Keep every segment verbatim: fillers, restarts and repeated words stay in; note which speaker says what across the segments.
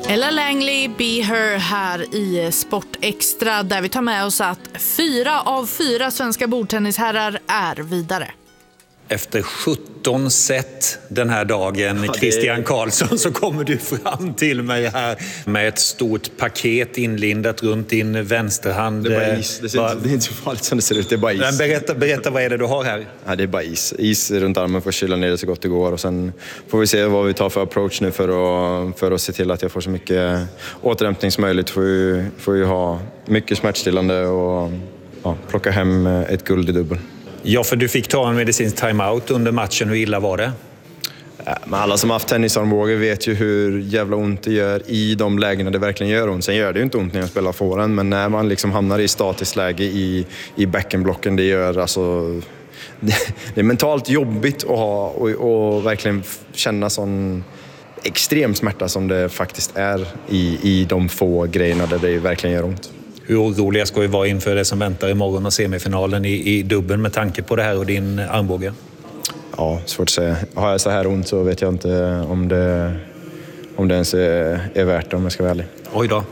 Speaker 1: Ella Langley, Be Her här i Sport Extra, där vi tar med oss att fyra av fyra svenska bordtennisherrar är vidare.
Speaker 2: Efter sjutton set den här dagen, ja, Christian Karlsson, så kommer du fram till mig här med ett stort paket inlindat runt din vänsterhand.
Speaker 3: Det är bara is. Det, bara... det är inte så farligt som det ser ut, det är bara is.
Speaker 2: Men berätta, berätta, vad är det du har här?
Speaker 3: Ja, det är bara is. Is runt armen för att kyla ner det så gott det går. Och sen får vi se vad vi tar för approach nu för att, för att se till att jag får så mycket återhämtning som möjligt. Får ju, får ju ha mycket smärtstillande och ja, plocka hem ett guld i dubbel.
Speaker 2: Ja, för du fick ta en medicinsk timeout under matchen. Hur illa var det?
Speaker 3: Ja, men alla som har haft tennisarmbåge vet ju hur jävla ont det gör i de lägena det verkligen gör ont. Sen gör det ju inte ont när jag spelar forehand, men när man liksom hamnar i statiskt läge i, i backenblocken, det gör alltså... Det, det är mentalt jobbigt att ha och, och verkligen känna sån extrem smärta som det faktiskt är i, i de få grejerna där det verkligen gör ont.
Speaker 2: Hur oroliga ska vi vara inför det som väntar imorgon och semifinalen i, i dubbeln med tanke på det här och din armbåge?
Speaker 3: Ja, svårt att säga. Har jag så här ont så vet jag inte om det, om det ens är, är värt det, om jag ska vara ärlig.
Speaker 2: Oj då.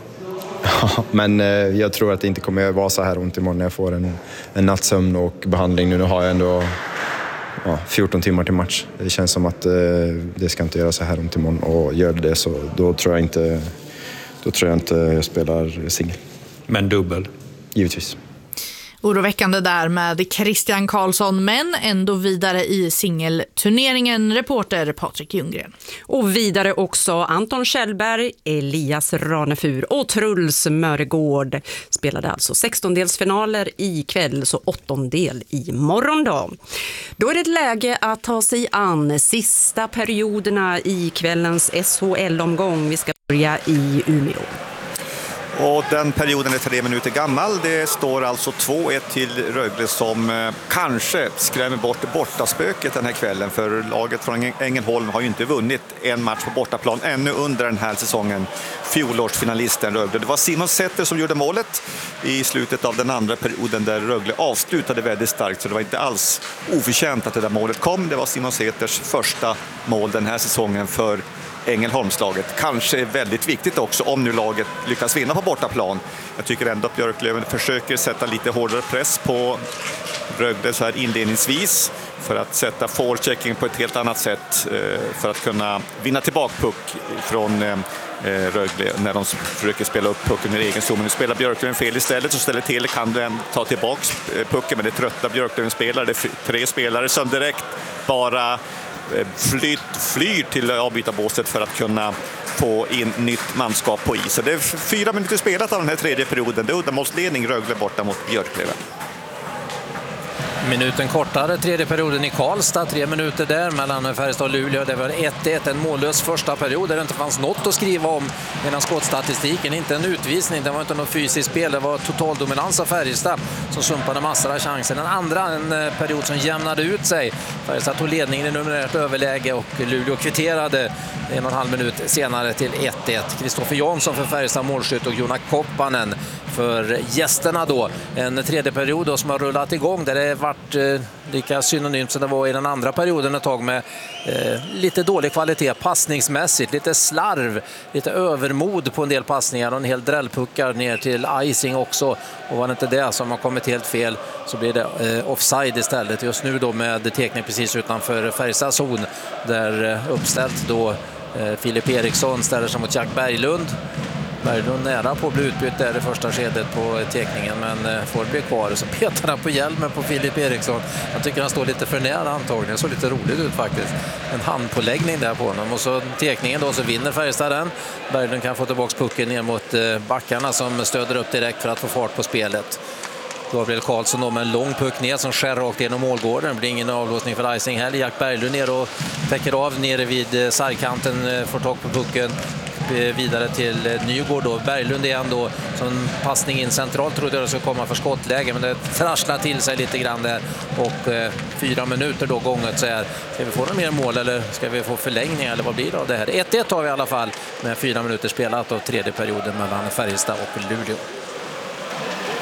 Speaker 3: Ja, men eh, jag tror att det inte kommer att vara så här ont imorgon när jag får en, en nattsömn och behandling. Nu, nu har jag ändå ja, fjorton timmar till match. Det känns som att eh, det ska inte göra så här ont imorgon, och gör det så då tror jag inte, då tror jag inte jag spelar singel.
Speaker 2: Men dubbel?
Speaker 3: Givetvis.
Speaker 1: Oroväckande där med Christian Karlsson, men ändå vidare i singelturneringen, reporter Patrik Ljunggren.
Speaker 4: Och vidare också Anton Kjellberg, Elias Ranefur och Truls Mörgård spelade alltså sextondelsfinaler i kväll, så åttondel i morgon då. Då är det ett läge att ta sig an sista perioderna i kvällens S H L-omgång. Vi ska börja i Umeå.
Speaker 5: Och den perioden är tre minuter gammal. Det står alltså två ett till Rögle, som eh, kanske skrämmer bort bortaspöket den här kvällen. För laget från Ängelholm har ju inte vunnit en match på bortaplan ännu under den här säsongen. Fjolårsfinalisten Rögle. Det var Simon Sätter som gjorde målet i slutet av den andra perioden, där Rögle avslutade väldigt starkt. Så det var inte alls oförtjänt att det där målet kom. Det var Simon Säters första mål den här säsongen för Ängelholmslaget. Kanske är väldigt viktigt också om nu laget lyckas vinna på bortaplan. Jag tycker ändå att Björklöven försöker sätta lite hårdare press på Rögle så här inledningsvis, för att sätta forechecking på ett helt annat sätt, för att kunna vinna tillbaka puck från Rögle när de försöker spela upp pucken i egen zon. Nu spelar Björklöven fel istället, så ställer till kan den ta tillbaka pucken, men det är trötta Björklöven spelare. Det är tre spelare som direkt bara flyt, flyr till avbytarbåset för att kunna få in nytt manskap på is. Så det är fyra minuter spelat av den här tredje perioden. Det är uddamålsledning Rögle borta mot Björklöven.
Speaker 6: Minuten kortare, tredje perioden i Karlstad, tre minuter där mellan Färjestad och Luleå. Det var ett ett, en mållös första period där det inte fanns något att skriva om medan skottstatistiken, inte en utvisning, det var inte något fysiskt spel, det var total dominans av Färjestad som sumpade massor av chanser. Den andra, en period som jämnade ut sig. Färjestad tog ledningen i numerärt överläge och Luleå kvitterade en och en halv minut senare till ett ett. Kristoffer Jansson för Färjestad målskytt och Jonas Koppanen för gästerna då. En tredje period då som har rullat igång där det varit eh, lika synonymt som det var i den andra perioden ett tag, med eh, lite dålig kvalitet passningsmässigt, lite slarv, lite övermod på en del passningar och en hel drällpuckar ner till icing också. Och var det inte det som har kommit helt fel, så blir det eh, offside istället. Just nu då med tekning precis utanför Färjestads zon, där eh, uppställt då eh, Filip Eriksson ställer sig mot Jack Berglund. Berglund nära på att bli utbytt där i första skedet på tekningen, men får bli kvar, så petar han på hjälmen på Filip Eriksson. Jag tycker han står lite för nära antagligen, så lite roligt ut faktiskt. En handpåläggning där på honom, och så tekningen då, så vinner Färjestad den. Berglund kan få tillbaka pucken ner mot backarna som stöder upp direkt för att få fart på spelet. Gabriel Karlsson då med en lång puck ner som skär rakt genom målgården. Det blir ingen avlåsning för icing heller. Jack Berglund ner och täcker av nere vid sargkanten, får tag på pucken vidare till Nygård då. Berglund är ändå som passning in centralt, trodde jag det skulle komma för skottläge, men det trasslar till sig lite grann där, och eh, fyra minuter då gånget så här. Ska vi få några mer mål eller ska vi få förlängning, eller vad blir det av det här? ett ett har vi i alla fall med fyra minuter spelat av tredje perioden mellan Färjestad och Luleå.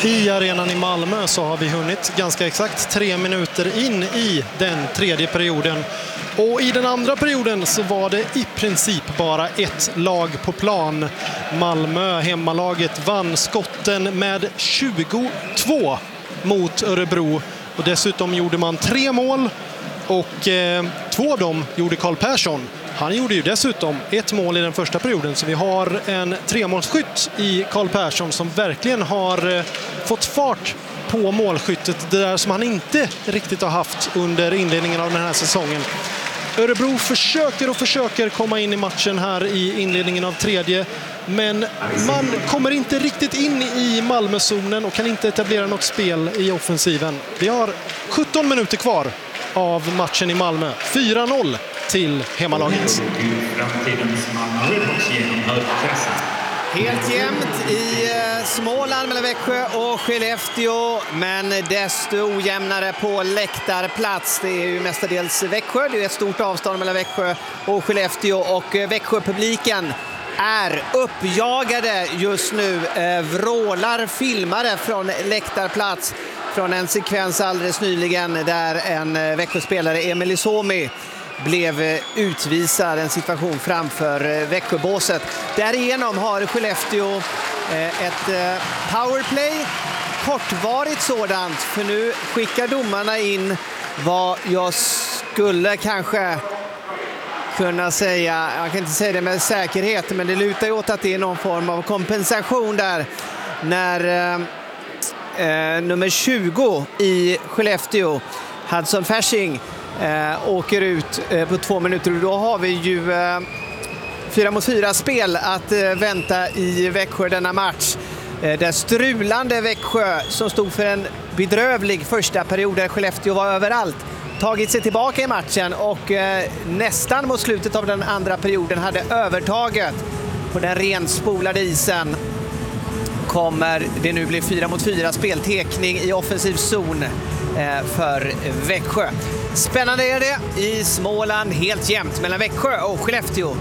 Speaker 7: i arenan i Malmö så har vi hunnit ganska exakt tre minuter in i den tredje perioden. Och i den andra perioden så var det i princip bara ett lag på plan. Malmö, hemmalaget, vann skotten med tjugotvå mot Örebro. Och dessutom gjorde man tre mål och eh, två av dem gjorde Karl Persson. Han gjorde ju dessutom ett mål i den första perioden, så vi har en tremålsskytt i Karl Persson som verkligen har eh, fått fart på målskyttet, det där som han inte riktigt har haft under inledningen av den här säsongen. Örebro försöker och försöker komma in i matchen här i inledningen av tredje, men man kommer inte riktigt in i Malmözonen och kan inte etablera något spel i offensiven. Vi har sjutton minuter kvar av matchen i Malmö. fyra noll till hemmalaget.
Speaker 8: Helt jämnt i Småland mellan Växjö och Skellefteå, men desto ojämnare på läktarplats. Det är ju mestadels Växjö, det är ett stort avstånd mellan Växjö och Skellefteå, och Växjö-publiken är uppjagade just nu. Vrålar filmare från läktarplats från en sekvens alldeles nyligen där en Växjö-spelare, Emil Isomi, blev utvisad, en situation framför Växjöbåset. Därigenom har Skellefteå ett powerplay, kortvarigt sådant, för nu skickar domarna in vad jag skulle kanske kunna säga, jag kan inte säga det med säkerhet, men det lutar ju åt att det är någon form av kompensation där när eh, nummer tjugo i Skellefteå, Hudson Fasching, Eh, åker ut eh, på två minuter, och då har vi ju eh, fyra mot fyra spel att eh, vänta i Växjö denna match. Eh, där strulande Växjö, som stod för en bedrövlig första period där Skellefteå var överallt, tagit sig tillbaka i matchen och eh, nästan mot slutet av den andra perioden hade övertaget på den renspolade isen. Kommer det nu bli fyra mot fyra speltekning i offensiv zon eh, för Växjö. Spännande är det i Småland, helt jämnt mellan Växjö och Skellefteå.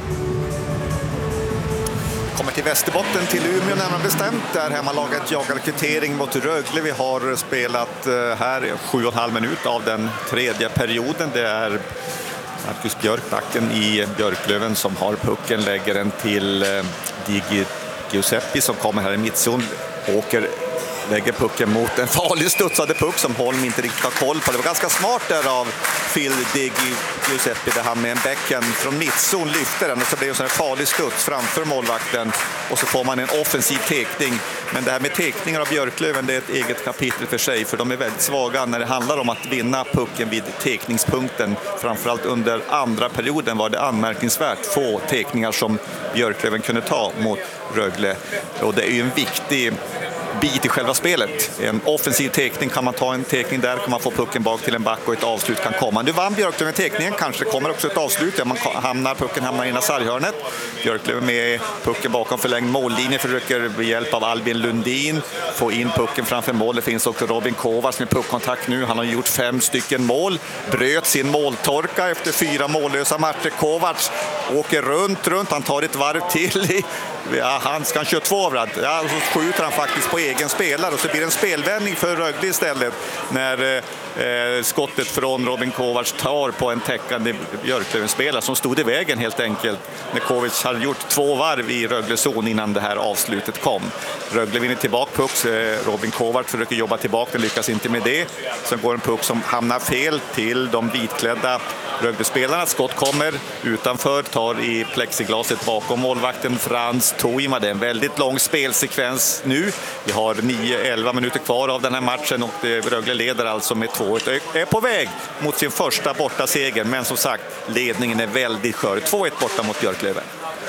Speaker 5: Kommer till Västerbotten, till Umeå närmare bestämt, där hemmalaget jagar kvittering mot Rögle. Vi har spelat här sju och en halv minut av den tredje perioden. Det är Marcus Björkbacken i Björklöven som har pucken, lägger den till Digi Giuseppe som kommer här i mittzon, åker, lägger pucken mot en farlig studsade puck som Holm inte riktigt har koll på. Det var ganska smart där av Phil Digi Giuseppe, där han med en backhand från mittzon lyfter den, och så blir det en farlig studs framför målvakten, och så får man en offensiv tekning. Men det här med tekningar av Björklöven, det är ett eget kapitel för sig, för de är väldigt svaga när det handlar om att vinna pucken vid tekningspunkten. Framförallt under andra perioden var det anmärkningsvärt få tekningar som Björklöven kunde ta mot Rögle, och det är ju en viktig bit i själva spelet. En offensiv tekning, kan man ta en tekning där kan man få pucken bak till en back och ett avslut kan komma. Nu vann Björklöven tekningen, kanske kommer också ett avslut. Ja, man hamnar, pucken hamnar in i sarghörnet. Björklöven med pucken bakom förlängd mållinje försöker med hjälp av Albin Lundin få in pucken framför mål. Det finns också Robin Kovacs med puckkontakt nu. Han har gjort fem stycken mål. Bröt sin måltorka efter fyra mållösa matcher. Kovacs åker runt, runt. Han tar ett varv till i Ja, han ska köra två avrad. Ja, så skjuter han faktiskt på egen spelare, och så blir det en spelvändning för Rögle istället när eh, skottet från Robin Kovacs tar på en täckande Björklöven-spelare som stod i vägen helt enkelt när Kovacs hade gjort två varv i Rögles zon innan det här avslutet kom. Rögle vinner tillbaka puck, eh, Robin Kovacs försöker jobba tillbaka, den lyckas inte med det. Sen går en puck som hamnar fel till de vitklädda Rögle-spelarna. Skott kommer utanför, tar i plexiglaset bakom målvakten Frans Toima. Det är en väldigt lång spelsekvens nu. Vi har nio elva minuter kvar av den här matchen, och Rögle leder alltså med två ett. Är på väg mot sin första borta seger, men som sagt, ledningen är väldigt skör. två ett borta mot Björklöven.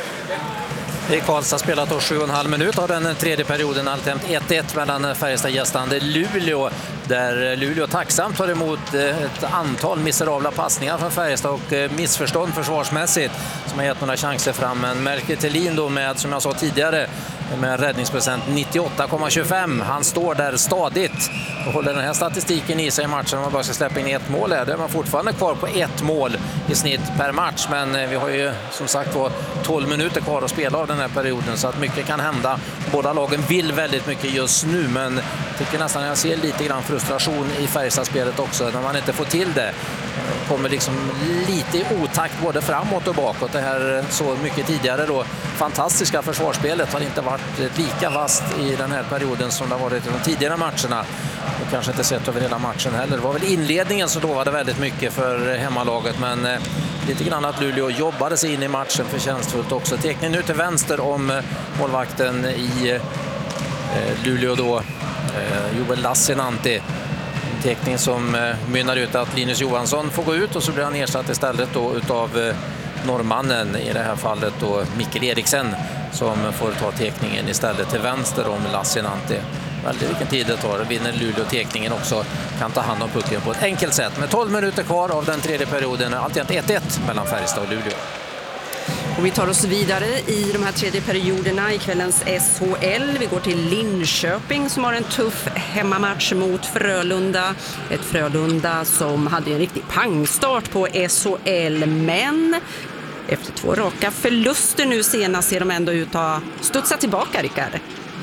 Speaker 6: I Karlstad spelat då sju och en halv minut av den tredje perioden, alltjämt ett ett mellan Färjestad gästande Luleå, där Luleå tacksamt tar emot ett antal miserabla passningar från Färjestad och missförstånd försvarsmässigt som har gett några chanser fram. Men Melker Thelin då med, som jag sa tidigare, med räddningsprocent nittioåtta komma tjugofem. Han står där stadigt och håller den här statistiken i sig i matchen. Om man bara ska släppa in ett mål är det man fortfarande kvar på ett mål i snitt per match. Men vi har ju som sagt var tolv minuter kvar att spela av den här perioden, så att mycket kan hända. Båda lagen vill väldigt mycket just nu, men jag tycker nästan att jag ser lite grann frustration i Färjestadspelet också när man inte får till det. Kommer liksom lite i otakt både framåt och bakåt. Det här så mycket tidigare då fantastiska försvarsspelet har inte varit lika vast i den här perioden som det har varit i de tidigare matcherna. Och kanske inte sett över hela matchen heller. Det var väl inledningen som lovade väldigt mycket för hemmalaget, men eh, lite grann att Luleå jobbade sig in i matchen förtjänstfullt också. Tekning nu till vänster om eh, målvakten i eh, Luleå då, eh, Joel Lassinantti. Tekning som eh, mynnar ut att Linus Johansson får gå ut och så blir han ersatt istället då utav eh, norrmannen, i det här fallet då Mikkel Eriksen, som får ta tekningen istället till vänster om Lassinantti. Väldigt vilken tid det tar. Vinner Luleå tekningen också, kan ta hand om pucken på ett enkelt sätt. Med tolv minuter kvar av den tredje perioden, alltid ett ett mellan Färjestad och Luleå.
Speaker 4: Och vi tar oss vidare i de här tredje perioderna i kvällens S H L. Vi går till Linköping som har en tuff hemmamatch mot Frölunda. Ett Frölunda som hade en riktig pangstart på S H L, men efter två raka förluster nu senast ser de ändå ut att studsa tillbaka, Rickard.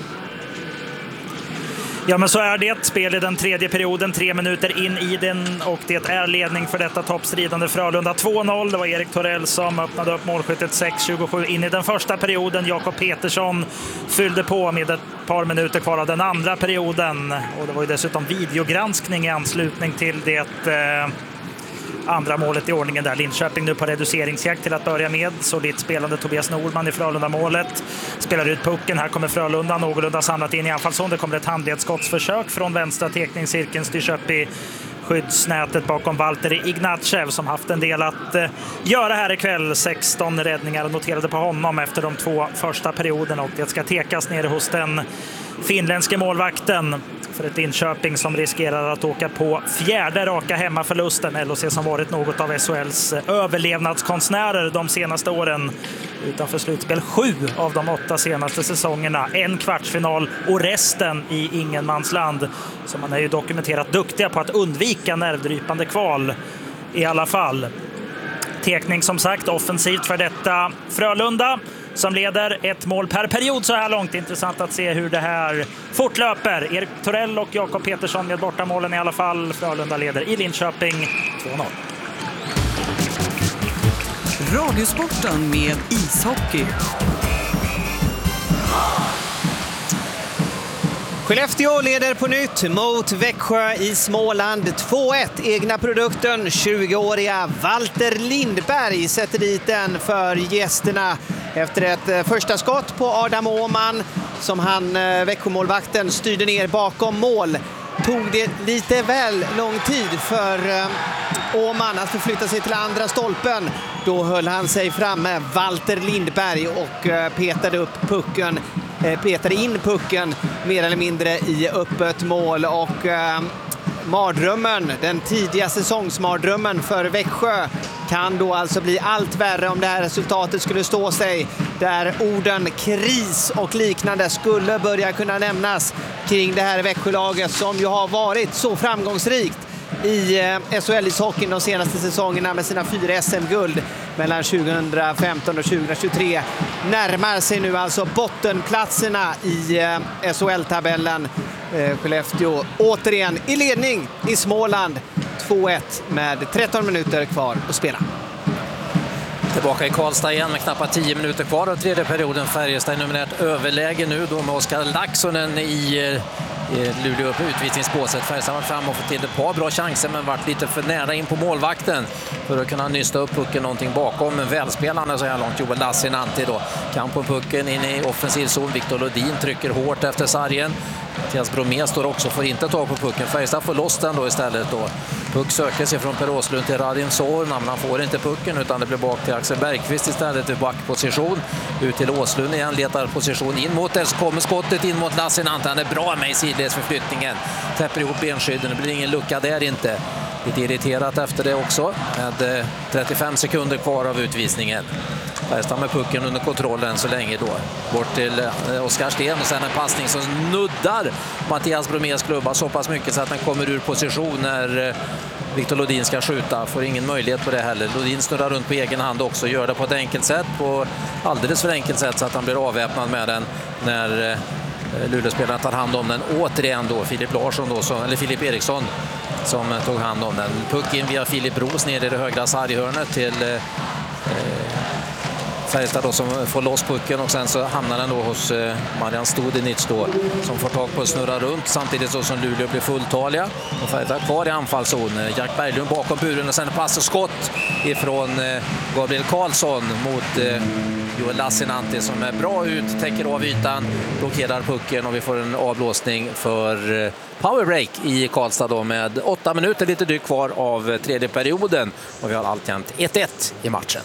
Speaker 9: Ja, men så är det ett spel i den tredje perioden, tre minuter in i den, och det är ledning för detta toppstridande Frölunda två noll. Det var Erik Torell som öppnade upp målskyttet sex tjugosju in i den första perioden. Jakob Petersson fyllde på med ett par minuter kvar av den andra perioden, och det var ju dessutom videogranskning i anslutning till det eh, andra målet i ordningen där. Linköping nu på reduceringsjakt till att börja med. Solitt spelande Tobias Nordman i Frölunda-målet. Spelar ut pucken. Här kommer Frölunda någorlunda samlat in i anfallszon. Det kommer ett handledsskottsförsök från vänstra tekningscirkeln. Styrs upp i skyddsnätet bakom Valtteri Ignatjev som haft en del att eh, göra här ikväll. sexton räddningar noterade på honom efter de två första perioderna, och det ska tekas ner hos den finländske målvakten för ett Linköping som riskerar att åka på fjärde raka hemmaförlusten. L H C som varit något av S H L:s överlevnadskonstnärer de senaste åren. Utanför slutspel sju av de åtta senaste säsongerna. En kvartsfinal och resten i ingenmansland. Så man är ju dokumenterat duktiga på att undvika nervdrypande kval i alla fall. Tekning som sagt offensivt för detta Frölunda som leder ett mål per period så här långt. Intressant att se hur det här fortlöper. Erik Torell och Jakob Petersson med bortamålen i alla fall. Frölunda leder i Linköping två noll.
Speaker 10: Radiosporten med ishockey.
Speaker 8: Skellefteå leder på nytt mot Växjö i Småland två ett. Egna produkten, tjugoåriga Walter Lindberg sätter dit den för gästerna efter ett första skott på Adam Åhman som han, Växjömålvakten, styrde ner bakom mål. Tog det lite väl lång tid för Åhman att förflytta sig till andra stolpen. Då höll han sig framme, Walter Lindberg, och petade upp pucken. Petade in pucken mer eller mindre i öppet mål, och eh, mardrömmen, den tidiga säsongsmardrömmen för Växjö kan då alltså bli allt värre om det här resultatet skulle stå sig, där orden kris och liknande skulle börja kunna nämnas kring det här Växjölaget som ju har varit så framgångsrikt i S H L-ishockeyn de senaste säsongerna med sina fyra S M-guld mellan tjugohundrafemton och tjugohundratjugotre. Närmar sig nu alltså bottenplatserna i S H L-tabellen. Skellefteå återigen i ledning i Småland två ett med tretton minuter kvar att spela.
Speaker 6: Tillbaka i Karlstad igen med knappt tio minuter kvar av tredje perioden. Färjestad numerärt överläge nu då med Oskar Laxonen i Luleå på utvisningsbåset. Färjestad var fram och fått till ett par bra chanser, men varit lite för nära in på målvakten för att kunna nysta upp pucken någonting bakom. Men välspelande så här långt Joel Lassinantti då. Kamp på pucken in i offensiv zon. Viktor Lodin trycker hårt efter sargen. Mattias Bromé står också, får inte tag på pucken. Färjestad får loss den då istället då. Puck söker sig från Per Åslund till Radin Sorna, men han får inte pucken utan det blir bak till Axel Bergqvist istället i backposition. Ut till Åslund igen, letar position in mot det, så kommer skottet in mot Lassinantti. Han är bra med i sidledsförflyttningen. Täpper ihop benskydden, det blir ingen lucka där inte. Lite irriterat efter det också med trettiofem sekunder kvar av utvisningen. Färjestad med pucken under kontrollen så länge då. Bort till Oskar Sten och sen en passning som nuddar Mattias Bromés klubba så pass mycket så att den kommer ur position när Victor Lodin ska skjuta. Får ingen möjlighet på det heller. Lodin snurrar runt på egen hand också. Gör det på ett enkelt sätt. På alldeles för enkelt sätt så att han blir avväpnad med den när Luleå-spelarna tar hand om den. Återigen då Filip Larsson då, som, eller Filip Eriksson som tog hand om den. Puck in via Filip Bros ner i det högra sarghörnet till eh, Färjestad då, som får loss pucken och sen så hamnar den då hos eh, Marian Studenic då, som får tag på att snurra runt samtidigt så som Luleå blir fulltaliga och Färjestad kvar i anfallszon. Jack Berglund bakom buren och sen pass och skott ifrån eh, Gabriel Karlsson mot eh, Joel Lassinantti som är bra ut, täcker av ytan, blockerar pucken och vi får en avblåsning för eh, powerbreak i Karlstad då med åtta minuter lite drygt kvar av tredje perioden och vi har alltjämt ett ett i matchen.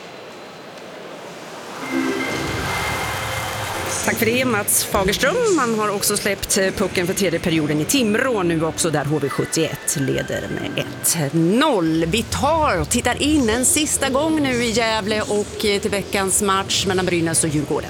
Speaker 4: Tack för det, Mats Fagerström. Man har också släppt pucken för tredje perioden i Timrå. Nu också där H V sjuttioett leder med ett noll. Vi tar och tittar in en sista gång nu i Gävle och till veckans match mellan Brynäs och Djurgården.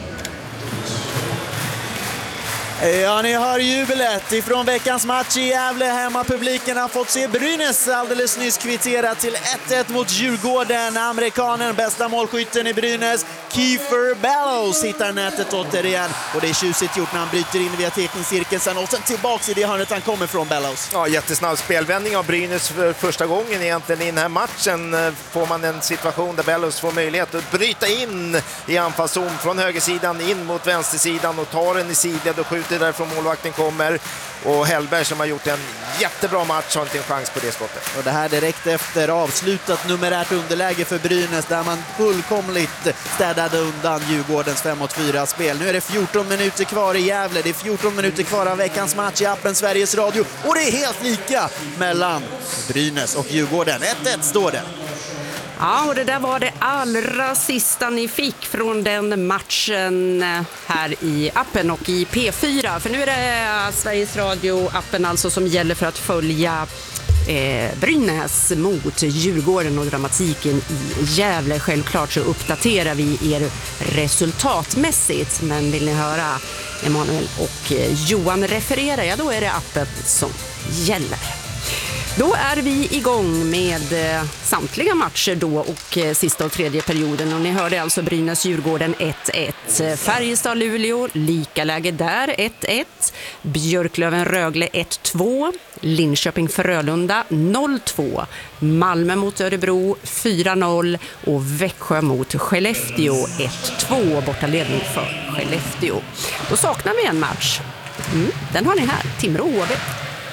Speaker 11: Ja, ni hör jubilet ifrån veckans match i Gävle. Hemmapubliken har fått se Brynäs alldeles nyss kvittera till ett ett mot Djurgården. Amerikanen, bästa målskytten i Brynäs, Kiefer Bellows, hittar nätet återigen. Och det är tjusigt gjort när han bryter in via teckningscirkeln sen och sen tillbaks i det hörnet han kommer från, Bellows.
Speaker 12: Ja, jättesnabb spelvändning av Brynäs för första gången egentligen i den här matchen. Får man en situation där Bellows får möjlighet att bryta in i anfallszon från högersidan in mot vänstersidan och tar den i sidled och skjuter därifrån målvakten kommer. Och Hellberg som har gjort en jättebra match har inte en chans på det skottet.
Speaker 11: Och det här direkt efter avslutat numerärt underläge för Brynäs där man fullkomligt städade undan Djurgårdens fem mot fyra spel. Nu är det fjorton minuter kvar i Gävle. Det är fjorton minuter kvar av veckans match i appen Sveriges Radio. Och det är helt lika mellan Brynäs och Djurgården. ett ett står det.
Speaker 4: Ja, och det där var det allra sista ni fick från den matchen här i appen och i P fyra. För nu är det Sveriges Radio-appen alltså som gäller för att följa eh, Brynäs mot Djurgården och dramatiken i Gävle. Självklart så uppdaterar vi er resultatmässigt, men vill ni höra Emanuel och Johan referera, ja då är det appen som gäller. Då är vi igång med samtliga matcher då och sista och tredje perioden. Och ni hörde alltså Brynäs-Djurgården ett ett. Färjestad-Luleå, lika läge där, ett ett. Björklöven-Rögle ett två. Linköping-Frölunda noll två. Malmö mot Örebro fyra noll. Och Växjö mot Skellefteå ett två. Bortaledning för Skellefteå. Då saknar vi en match. Mm, den har ni här, Timrå H V.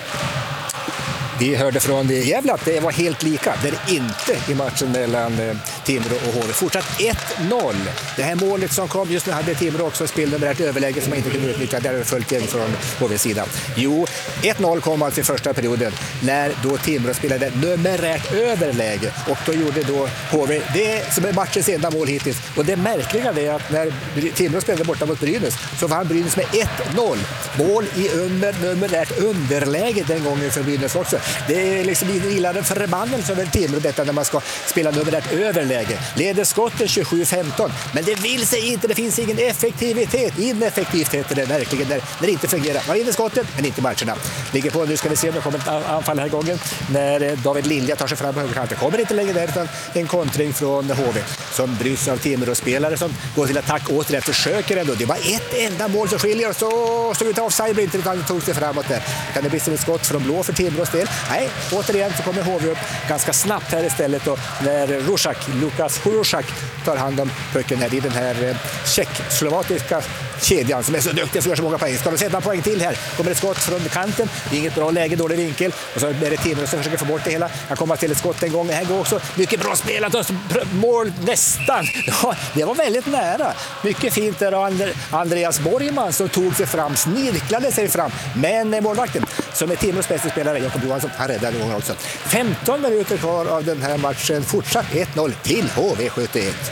Speaker 13: Vi hörde från Gävle att det var helt lika. Det är det inte i matchen mellan Timrå och H V. Fortsatt ett noll. Det här målet som kom just nu hade Timrå också spelat med ett överläge som man inte kunde utnyttja. Där är det följt igen från H V-sidan. Jo, ett noll kom alltså i första perioden när då Timrå spelade numerärt överläge. Och då gjorde då H V det som är matchens enda mål hittills. Och det märkliga är att när Timrå spelade borta mot Brynäs så vann Brynäs med ett noll. Mål i under, numerärt underläge den gången för Brynäs också. Det är liksom illa den förbannelse över Timrå detta när man ska spela numerärt överläge. Leder skotten tjugosju femton, men det vill sig inte, det finns ingen effektivitet. Ineffektivitet är det verkligen när, när det inte fungerar. Man vinner skottet, men inte matcherna. Ligger på, nu ska vi se om det kommer ett anfall här gången när David Lilja tar sig fram på högerkanten. Kommer inte längre där utan en kontring från H V som bryts av Timrå-spelare som går till attack återigen, försöker ändå. Det var ett enda mål som skiljer och så stod det offside, blir inte utan tog sig framåt där. Kan det bli som ett skott från blå för Timrås del? Nej, återigen så kommer H V upp ganska snabbt här istället då, när Rusak, Lukas Rusak tar hand om pucken här i den här tjeck-slovakiska kedjan som är så duktig som gör så många poäng. Ska de sätta en poäng till här? Kommer ett skott från kanten. Det är inget bra läge, dålig vinkel. Och så är det Timrå som försöker få bort det hela. Han kommer till ett skott en gång. Det här går också mycket bra spelat. Och mål nästan. Ja, det var väldigt nära. Mycket fint där av Andreas Borgman som tog sig fram, snirklade sig fram. Men målvakten som är Timrås bästa spelare, Jakob Johansson, han räddade gången också. femton minuter kvar av den här matchen. Fortsatt ett noll till H V sjuttioett.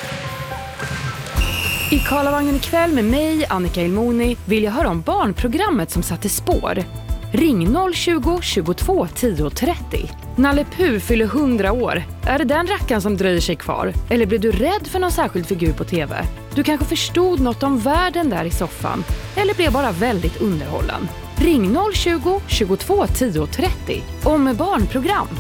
Speaker 14: I Karlavagnen ikväll med mig, Annika Ilmoni, vill jag höra om barnprogrammet som satte spår. Ring noll tjugo, tjugotvå, tio trettio. Nalle Puh fyller hundra år. Är det den rackaren som dröjer sig kvar? Eller blev du rädd för någon särskild figur på tv? Du kanske förstod något om världen där i soffan. Eller blev bara väldigt underhållen. Ring noll tjugo, tjugotvå, tio trettio om barnprogram.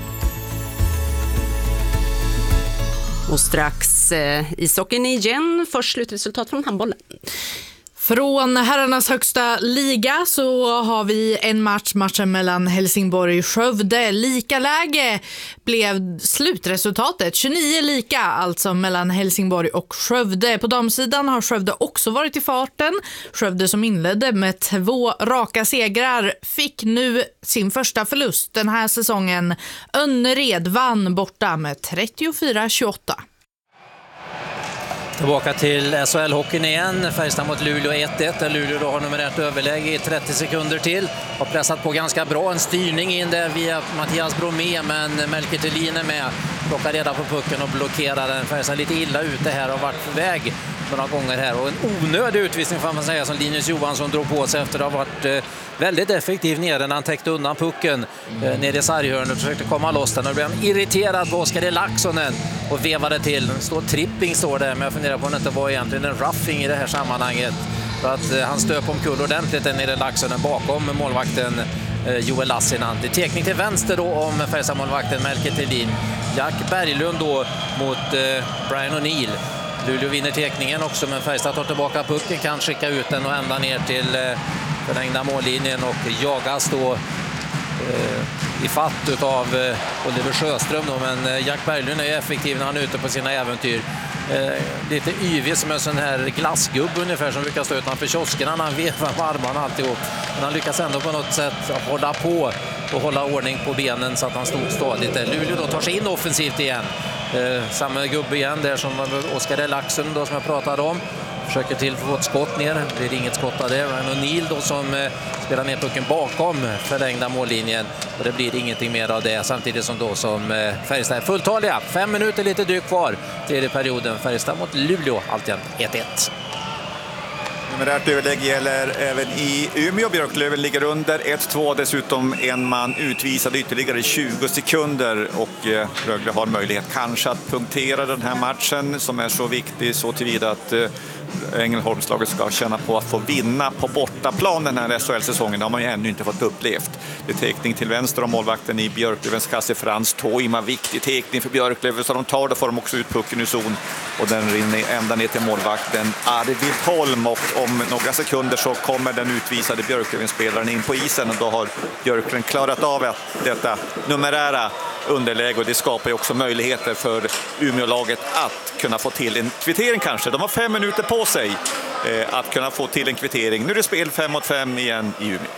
Speaker 4: Och strax eh, ishockeyn igen. Först slutresultat från handbollen.
Speaker 1: Från herrarnas högsta liga så har vi en match, matchen mellan Helsingborg och Skövde. Lika läge blev slutresultatet, tjugonio lika alltså mellan Helsingborg och Skövde. På damsidan har Skövde också varit i farten. Skövde som inledde med två raka segrar fick nu sin första förlust den här säsongen. Önnered vann borta med trettiofyra tjugoåtta.
Speaker 6: Tillbaka till S H L-hockeyn igen. Färjestad mot Luleå ett ett. Där Luleå då har numerärt överläge i trettio sekunder till. Har pressat på ganska bra. En styrning in där via Mattias Bromé. Men Melker Thelin är med. Plockar reda på pucken och blockerar den. Färjestad lite illa ute här. Har varit på väg några gånger här. Och en onödig utvisning får man säga som Linus Johansson drog på sig efter att ha varit eh, väldigt effektiv nere när han täckte undan pucken eh, nere i sarghörnet och försökte komma loss den. Och blev han irriterad på Oskar Laxonen och vevade till. Står tripping står där, men jag funderar på om det inte var egentligen en roughing i det här sammanhanget. För att eh, han stöp omkull ordentligt där nere Laxonen bakom målvakten eh, Joel Lassinan. Det är tekning till vänster då om Färjestad-målvakten Melker Thelin. Jack Berglund då mot eh, Brian O'Neill. Luleå vinner tekningen också, men Färjestad tar tillbaka pucken, kan skicka ut den och ända ner till eh, förlängda mållinjen och jagas då eh, i fatt utav eh, Oliver Sjöström då, men eh, Jack Berglund är effektiv när han är ute på sina äventyr. Eh, lite yvig som en sån här glassgubb ungefär som brukar stå utanför kioskerna när han vevar med armarna alltihop. Men han lyckas ändå på något sätt hålla på och hålla ordning på benen så att han stod stadigt där. Luleå då tar sig in offensivt igen. Eh, samma gubbe igen där som Oskar Laxon då som jag pratade om. Försöker till få ett skott ner, det blir inget skott av det. Ryan O'Neill då som eh, spelar ner pucken bakom förlängda mållinjen och det blir ingenting mer av det samtidigt som då som eh, Färjestad är fulltaliga. Fem minuter lite drygt kvar tredje perioden. Färjestad mot Luleå, alltjämt ett ett.
Speaker 5: Numerärt överlägg gäller även i Umeå. Björklöven ligger under ett två. Dessutom en man utvisad ytterligare tjugo sekunder. Och eh, Rögle har möjlighet kanske att punktera den här matchen som är så viktig så tillvida att eh, Ängelholmslaget ska känna på att få vinna på bortaplan den här S H L-säsongen. Det har man ju ännu inte fått upplevt. Det är tekning till vänster om målvakten i Björklövens kasse Frans Toima. Viktig tekning för Björklöven så de tar det får de också ut pucken i zon. Och den rinner ända ner till målvakten Arvid Holm och om några sekunder så kommer den utvisade Björklöven-spelaren in på isen och då har Björklöven klarat av detta numerära underläge och det skapar ju också möjligheter för Umeå-laget att kunna få till en kvittering kanske. De har fem minuter på sig eh, att kunna få till en kvittering. Nu är det spel fem mot fem igen i Umeå.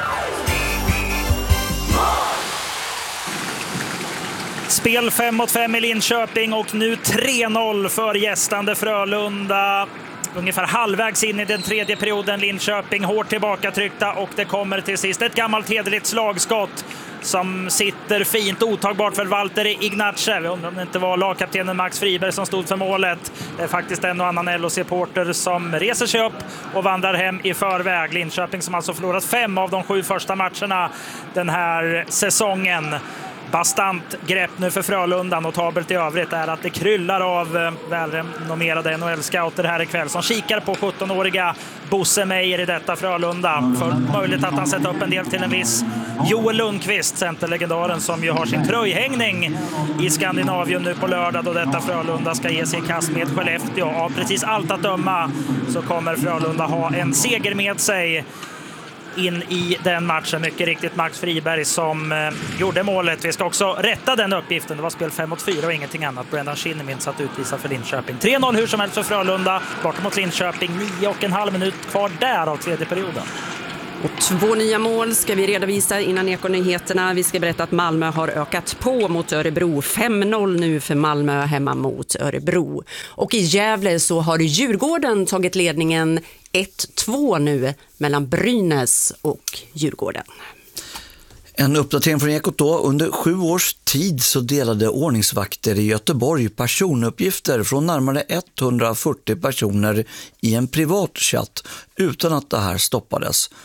Speaker 9: Spel fem mot fem i Linköping och nu tre noll för gästande Frölunda. Ungefär halvvägs in i den tredje perioden. Linköping hårt tillbaka tryckta och det kommer till sist ett gammalt hederligt slagskott som sitter fint, otagbart för Valtteri Ignace. Vi undrar om det inte var lagkaptenen Max Friberg som stod för målet. Det är faktiskt en och annan L O-supporter som reser sig upp och vandrar hem i förväg. Linköping som alltså förlorat fem av de sju första matcherna den här säsongen. Bastant grepp nu för Frölunda. Notabelt i övrigt är att det kryllar av välrenommerade N H L-scouter här ikväll som kikar på sjuttonåriga Bosse Meijer i detta Frölunda. För möjligt att han sätter upp en del till en viss Joel Lundqvist, centerlegendaren som ju har sin tröjhängning i Skandinavien nu på lördag då detta Frölunda ska ge sig i kast med Skellefteå. Av precis allt att döma så kommer Frölunda ha en seger med sig in i den matchen. Mycket riktigt Max Friberg som eh, gjorde målet. Vi ska också rätta den uppgiften. Det var spel fem mot fyra och ingenting annat. Brendan Shinnimin satt utvisa för Linköping. tre noll hur som helst för Frölunda. Bort mot Linköping. Nio och en halv minut kvar där av tredje perioden.
Speaker 4: Och två nya mål ska vi redovisa innan Ekonyheterna. Vi ska berätta att Malmö har ökat på mot Örebro. fem noll nu för Malmö hemma mot Örebro. Och i Gävle så har Djurgården tagit ledningen ett två nu mellan Brynäs och Djurgården.
Speaker 15: En uppdatering från Ekot då. Under sju års tid så delade ordningsvakter i Göteborg personuppgifter från närmare etthundrafyrtio personer i en privat chatt utan att det här stoppades.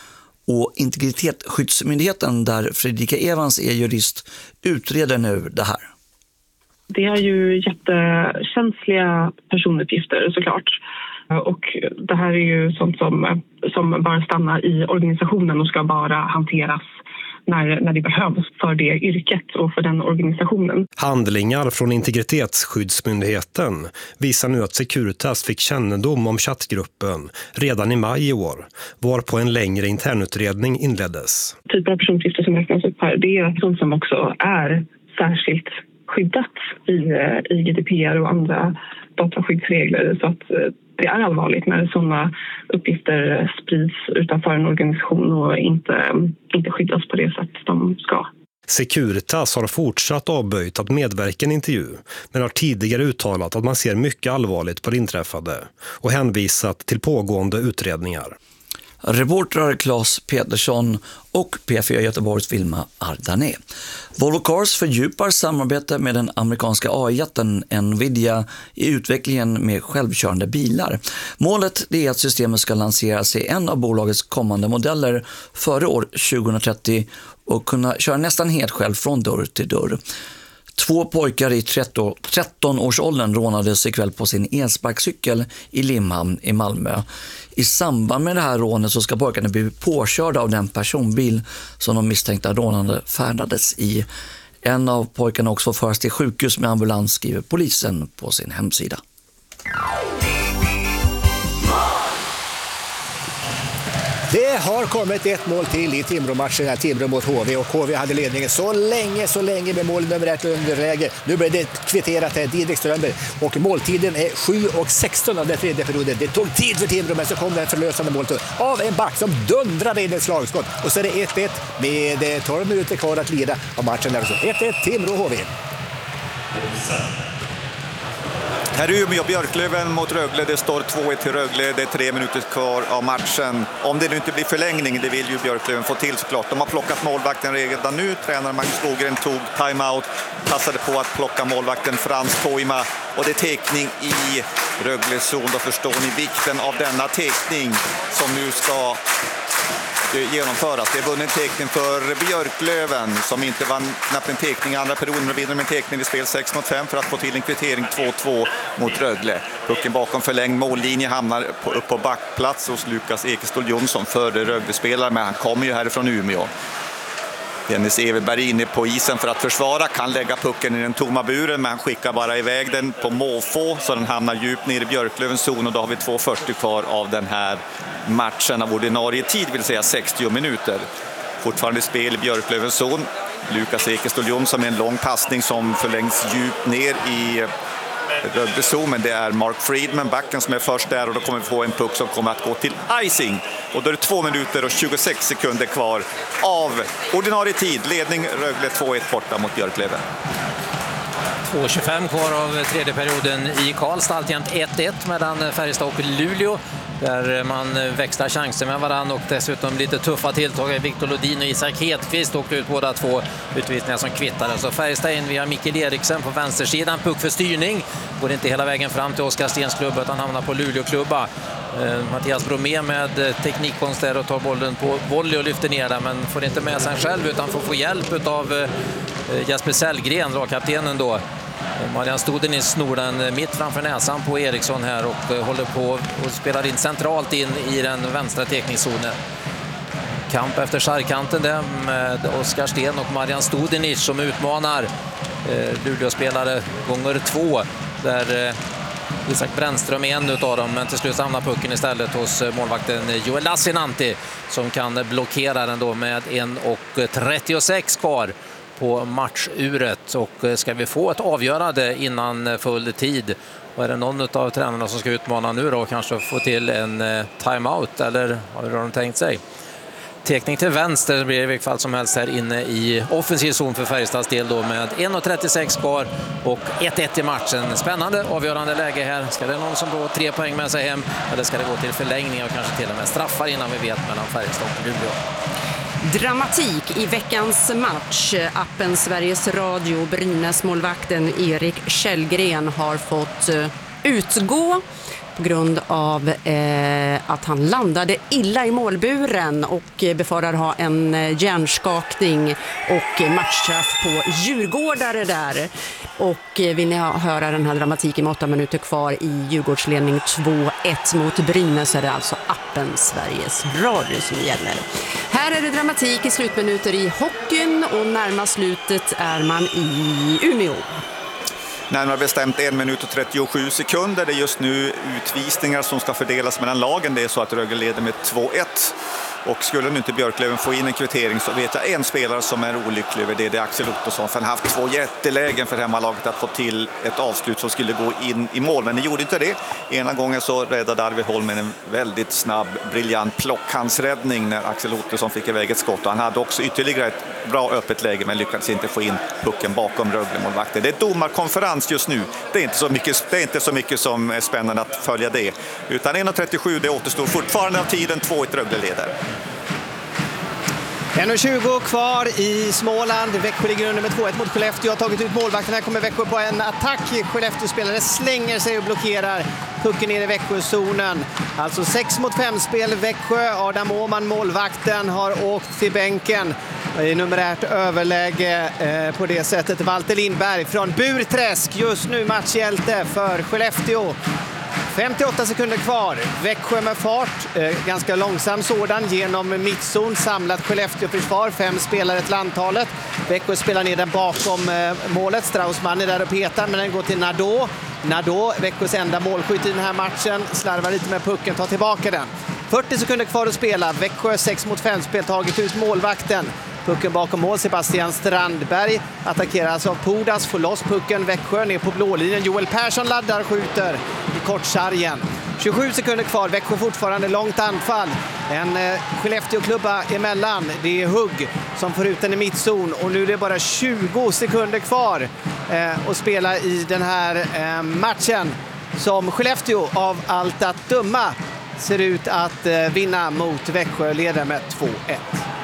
Speaker 15: Och Integritetsskyddsmyndigheten, där Fredrika Evans är jurist, utreder nu det här.
Speaker 16: Det är ju jättekänsliga personuppgifter såklart. Och det här är ju sånt som, som bara stannar i organisationen och ska bara hanteras när, när det behövs för det yrket och för den organisationen.
Speaker 17: Handlingar från Integritetsskyddsmyndigheten visar nu att Securitas fick kännedom om chattgruppen redan i maj i år, varpå en längre internutredning inleddes.
Speaker 16: Typer av personuppgifter som räknas upp här, det är sånt som också är särskilt skyddat i, i G D P R och andra dataskyddsregler, så att det är allvarligt när sådana uppgifter sprids utanför en organisation och inte, inte skyddas på det sätt de ska.
Speaker 17: Securitas har fortsatt avböjt att medverka i en intervju, men har tidigare uttalat att man ser mycket allvarligt på det inträffade och hänvisat till pågående utredningar.
Speaker 15: Reportrar Claes Petersson och P fyra Göteborgs Vilma Ardané. Volvo Cars fördjupar samarbete med den amerikanska A I-jätten Nvidia i utvecklingen med självkörande bilar. Målet är att systemet ska lanseras i en av bolagets kommande modeller före år tjugohundratrettio och kunna köra nästan helt själv från dörr till dörr. Två pojkar i tretton-årsåldern rånades ikväll på sin elsparkcykel i Limhamn i Malmö. I samband med det här rånet så ska pojkarna bli påkörda av den personbil som de misstänkta rånande färdades i. En av pojkarna också förs till sjukhus med ambulans, skriver polisen på sin hemsida.
Speaker 13: Det har kommit ett mål till i Timrå-matchen här, Timrå mot H V, och H V hade ledningen så länge, så länge med mål nummer ett underläge. Nu blir det kvitterat här, Didrik Strömberg, och måltiden är sju och sexton av den tredje perioden. Det tog tid för Timrå, men så kom det förlösande målet av en back som dundrade in ett slagskott, och så är det ett ett med tolv minuter kvar att lida av matchen. Alltså ett ett Timrå-H V.
Speaker 5: Här är Umeå Björklöven mot Rögle. Det står två ett till Rögle. Det är tre minuter kvar av matchen. Om det nu inte blir förlängning, det vill ju Björklöven få till såklart. De har plockat målvakten redan nu. Tränaren Magnus Logren tog timeout. Passade på att plocka målvakten Frans Koima. Och det är tekning i Rögles zon. Då förstår ni vikten av denna tekning som nu ska genomföras. Det är vunnen tekning för Björklöven som inte vann knappt en tekning i andra perioden, och vinner med en tekning i spel sex mot fem för att få till en kvittering två två mot Rögle. Pucken bakom förlängd mållinje hamnar på, upp på backplats hos Lukas Ekestål Jonsson före Rögle-spelare, men han kommer ju härifrån Umeå. Dennis Everberg inne på isen för att försvara, kan lägga pucken i den tomma buren, men han skickar bara iväg den på måfå så den hamnar djupt ner i Björklövens zon, och då har vi två fyrtio kvar av den här matchen av ordinarie tid, vill säga sextio minuter. Fortfarande spel i Björklövens zon. Lukas Ekestål Jonsson med en lång passning som förlängs djupt ner i Rögle, men det är Mark Friedman, backen, som är först där, och då kommer vi få en puck som kommer att gå till icing. Och då är det två minuter och tjugosex sekunder kvar av ordinarie tid. Ledning Rögle två ett borta mot Björklöven.
Speaker 6: två tjugofem kvar av tredje perioden i Karlstad. Alltjämt ett ett mellan Färjestad och Luleå, där man växlar chanser med varann, och dessutom lite tuffa tilltag. Viktor Lodin och Isak Hedqvist åkte ut båda två utvisningar som kvittade. Så Färjestad in via Mikael Eriksen på vänstersidan. Puck för styrning. Går inte hela vägen fram till Oskar Stens klubba, utan hamnar på Luleå-klubba. Eh, Mattias Bromé med teknikkonst där och tar bollen på volley och lyfter ner den, men får inte med sig själv utan får få hjälp av eh, Jesper Sellgren, lagkaptenen då. Marian Studenitz snor den mitt framför näsan på Eriksson här och håller på och spelar in centralt in i den vänstra tekningszonen. Kamp efter sargkanten där med Oskar Sten och Marian Studenitz som utmanar eh, Luleå-spelare gånger två, där eh, Isak Brännström är en av dem, men till slut hamnar pucken istället hos målvakten Joel Lassinantti som kan blockera den då med en trettiosex kvar på matchuret. Och ska vi få ett avgörande innan full tid, och är det någon av tränarna som ska utmana nu då, kanske få till en timeout, eller vad har de tänkt sig? Tekning till vänster blir det i vilket fall som helst här inne i offensiv zon för Färjestads del då, med en trettiosex kvar och ett ett i matchen. Spännande avgörande läge här. Ska det någon som får tre poäng med sig hem, eller ska det gå till förlängning och kanske till och med straffar innan vi vet mellan Färjestad och Luleå?
Speaker 4: Dramatik i veckans match. Appen Sveriges Radio, Brynäs målvakten Erik Källgren har fått utgå. på grund av eh, att han landade illa i målburen och eh, befarar ha en eh, hjärnskakning och eh, matchstraff på djurgårdare där. Och eh, vill ni ha, höra den här dramatiken med åtta minuter kvar i Djurgårdsledning två ett mot Brynäs, så är det alltså appen Sveriges Radio som gäller. Här är det dramatik i slutminuter i hockeyn och närmast slutet är man i Umeå.
Speaker 5: Närmare bestämt en minut och trettiosju sekunder. Det är just nu utvisningar som ska fördelas mellan lagen. Det är så att Rögle leder med två ett. Och skulle nu inte Björklöven få in en kvittering så vet jag en spelare som är olycklig över det. Det är Axel Ottosson. För han har haft två jättelägen för hemmalaget att få till ett avslut som skulle gå in i mål. Men det gjorde inte det. Ena gången så räddade Arvid Holm med en väldigt snabb, briljant plockhandsräddning när Axel Ottosson fick iväg ett skott. Och han hade också ytterligare ett bra öppet läge men lyckades inte få in pucken bakom Rögle-målvakten. Det är domarkonferens just nu. Det är inte så mycket, det är inte så mycket som är spännande att följa det. Utan en trettiosju, det återstår fortfarande av tiden. två ett Rögle leder.
Speaker 8: en tjugo kvar i Småland. Växjö ligger under med två ett mot Skellefteå. Har tagit ut målvakten. Här kommer Växjö på en attack. Skellefteå-spelare slänger sig och blockerar pucken ner i Växjö-zonen. Alltså sex mot fem spel Växjö. Adam Åman, målvakten, har åkt till bänken i numerärt överläge eh, på det sättet. Walter Lindberg från Burträsk, just nu matchhjälte för Skellefteå. femtioåtta sekunder kvar. Växjö med fart, eh, ganska långsam sådan, genom mittzon, samlat Skellefteå-försvar, fem spelare till antalet. Växjö spelar ner den bakom eh, målet. Straussman är där och petar, men den går till Nadeau. Nadeau, Växjös enda målskytt i den här matchen, slarvar lite med pucken, tar tillbaka den. fyrtio sekunder kvar att spela. Växjö sex mot fem spel, tagit ut målvakten. Pucken bakom mål, Sebastian Strandberg attackeras av Pudas, får loss pucken, Växjö ner på blålinjen. Joel Persson laddar, skjuter i kortsargen. tjugosju sekunder kvar, Växjö fortfarande långt anfall. En eh, Skellefteå-klubba emellan, det är Hugg som får ut den i mittzon. Och nu är det bara tjugo sekunder kvar eh, att spela i den här eh, matchen som Skellefteå av allt att döma ser ut att eh, vinna mot Växjö, leder med två ett.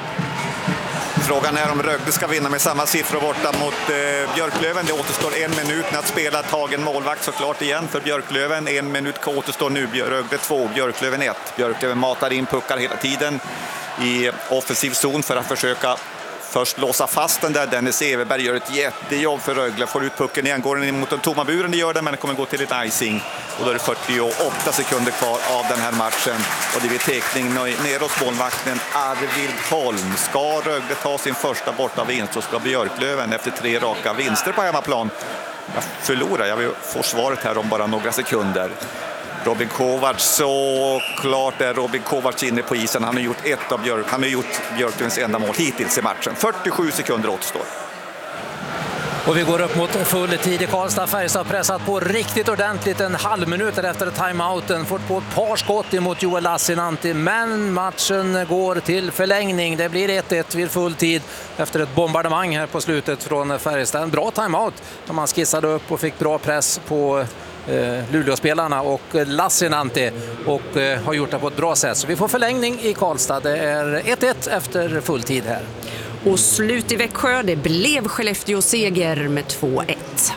Speaker 5: Frågan är om Rögle ska vinna med samma siffror borta mot eh, Björklöven. Det återstår en minut att spela, tagen målvakt såklart igen för Björklöven. En minut återstår nu, Rögle två, Björklöven ett. Björklöven matar in puckar hela tiden i offensiv zon för att försöka först låsa fast den där. Dennis Everberg gör ett jättejobb för Rögle. Får ut pucken igen, går den in mot den tomma buren, det gör den, men det kommer gå till ett icing. Och då är det fyrtioåtta sekunder kvar av den här matchen. Och det blir tekning ner hos målvakten Arvid Holm. Ska Rögle ta sin första borta vinst så ska Björklöven efter tre raka vinster på hemmaplan. Jag förlorar, jag vill få svaret här om bara några sekunder. Robin Kovacs, så klart är Robin Kovacs inne på isen. Han har gjort ett av Björk, han har gjort Björklövens enda mål hittills i matchen. fyrtiosju sekunder återstår.
Speaker 6: Och vi går upp mot full tid i Karlstad. Färjestad pressat på riktigt ordentligt en halv minut efter timeouten. Fått på ett par skott emot Joel Lassinantti. Men matchen går till förlängning. Det blir ett ett vid full tid efter ett bombardemang här på slutet från Färjestad. En bra timeout när man skissade upp och fick bra press på eh, Luleå-spelarna och Lassinantti. Och eh, har gjort det på ett bra sätt. Så vi får förlängning i Karlstad. Det är ett ett efter full tid här.
Speaker 4: Och slut i Växjö, det blev Skellefteå-seger med två ett.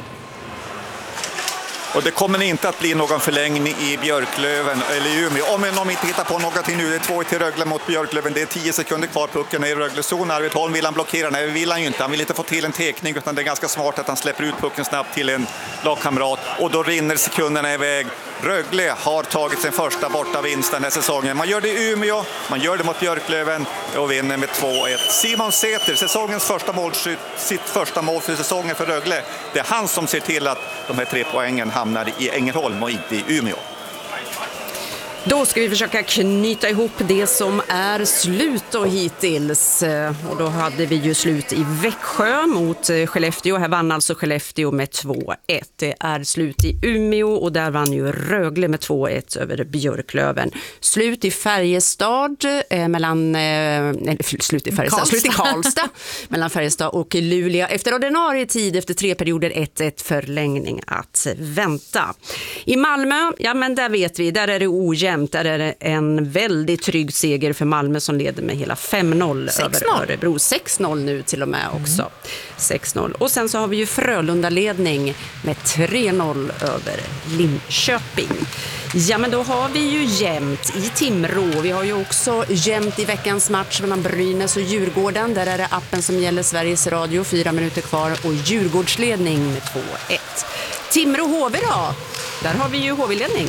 Speaker 5: Och det kommer inte att bli någon förlängning i Björklöven eller i Umeå. Om de inte hittar på någonting nu, det är två ett till Rögle mot Björklöven. Det är tio sekunder kvar, pucken är i Röglezon. Arvid Holm vill han blockera, nej vill han ju inte. Han vill inte få till en tekning, utan det är ganska smart att han släpper ut pucken snabbt till en lagkamrat. Och då rinner sekunderna iväg. Rögle har tagit sin första borta vinst den här säsongen. Man gör det i Umeå, man gör det mot Björklöven och vinner med två ett. Simon Säter, säsongens första mål, sitt första mål för säsongen för Rögle. Det är han som ser till att de här tre poängen hamnar i Ängelholm och inte i Umeå.
Speaker 4: Då ska vi försöka knyta ihop det som är slut och hittills. Och då hade vi ju slut i Växjö mot Skellefteå. Här vann alltså Skellefteå med två ett. Det är slut i Umeå och där vann ju Rögle med två ett över Björklöven. Slut i Färjestad eh, mellan eh, slut i Färjestad, Karlstad. Slut i Karlstad mellan Färjestad och Luleå. Efter ordinarie tid efter tre perioder ett ett förlängning att vänta. I Malmö, ja men där vet vi, där är det ojämnt. jämnt. Där är det en väldigt trygg seger för Malmö som leder med hela fem noll över Örebro. sex noll nu till och med också. Mm. sex noll. Och sen så har vi ju Frölunda-ledning med tre noll över Linköping. Ja, men då har vi ju jämnt i Timrå. Vi har ju också jämnt i veckans match mellan Brynäs och Djurgården. Där är det appen som gäller Sveriges Radio. Fyra minuter kvar och Djurgårdsledning med två ett. Timrå-H V då? Där har vi ju H V-ledning.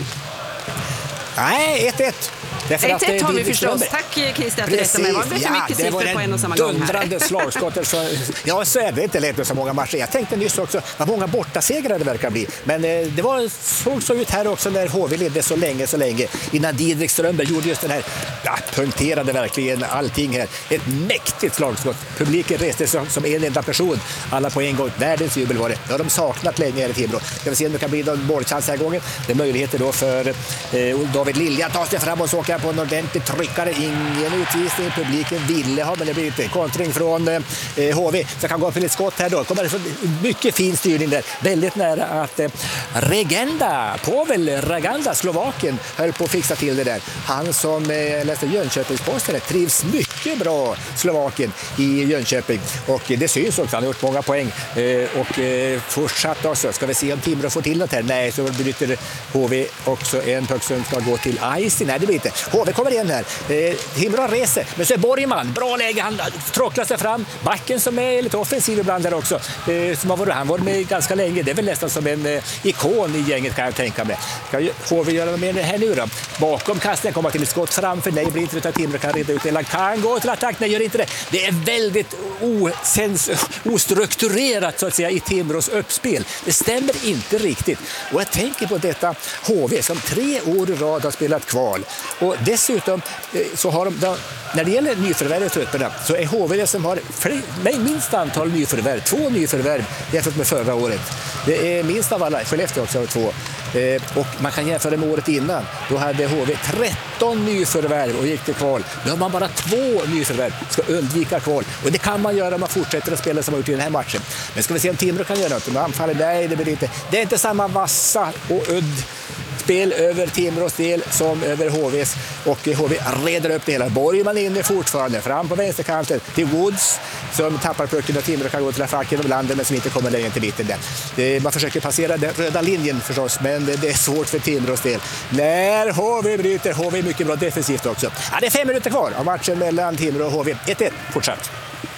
Speaker 13: Nej, ett ett.
Speaker 4: ett ett har vi förstås. Tack Christian för detta. Men var det för mycket siffror på en och samma gång här?
Speaker 13: Det var dundrande slagskott. Så, ja, så är det inte lätt med så många matcher. Jag tänkte nyss också vad många bortasegrar det verkar bli. Men eh, det var, såg så ut här också när H V ledde så länge, så länge. Innan Didrik Strömberg gjorde just den här, ja, punkterade verkligen allting här. Ett mäktigt slagskott. Publiken reste som, som en enda person. Alla på en gång. Världens jubel var det. Det har de saknat länge här i Timrå. Ska vi se om det kan bli någon målchans här gången. Det är möjligheter då för eh, David Lilja. Ta sig fram och så åka på en ordentlig tryckare. Ingen utvisning. Publiken ville ha, men det blir inte kontring från eh, H V. Så kan gå upp till ett skott här då. Kommer det så mycket fin styrning där. Väldigt nära att eh, Regenda, Pavel Reganda, Slovaken, höll på att fixa till det där. Han som eh, läste Jönköpingsposten trivs mycket bra, Slovaken, i Jönköping. Och eh, det syns också. Han har gjort många poäng. Eh, och eh, fortsatt också. Ska vi se om Timrå får till något här? Nej, så bryter H V också en puck som ska gå till Ice. Nej, det blir inte. H V kommer igen här. Eh, Timrå reser. Men så är Borgman. Bra läge. Han tråcklar sig fram. Backen som är lite offensiv ibland där också. Eh, som har varit, han var med ganska länge. Det är väl nästan som en eh, ikon i gänget, kan jag tänka mig. Kan H V göra med det här nu då? Bakom kasten kommer till ett skott framför. Nej, blir inte utan Timrå kan reda ut. Eller kan gå till attack. Nej, gör inte det. Det är väldigt osens, ostrukturerat så att säga i Timrås uppspel. Det stämmer inte riktigt. Och jag tänker på detta H V som tre år i rad har spelat kval. Och dessutom så har de, när det gäller nyförvärv i trupperna, så är H V det som har fler, nej, minst antal nyförvärv. Två nyförvärv jämfört med förra året. Det är minst av alla. Skellefteå också har två. Eh, och man kan jämföra med året innan. Då hade H V tretton nyförvärv och gick till kval. Nu har man bara två nyförvärv. Ska undvika kval. Och det kan man göra om man fortsätter att spela som man gjort i den här matchen. Men ska vi se om Timrå kan göra något. Om anfaller, nej, det blir inte. Det är inte samma vassa och udd spel över Timrås del som över H V:s, och H V reder upp det hela. Borgman inne fortfarande fram på vänsterkanten till Woods som tappar pucken och Timrå kan gå till attack genom landet men som inte kommer längre till mitten där. Det, man försöker passera den röda linjen förstås, men det, det är svårt för Timrås del. När H V bryter, H V är mycket bra defensivt också. Ja, det är fem minuter kvar av matchen mellan Timrå och H V. ett ett fortsatt.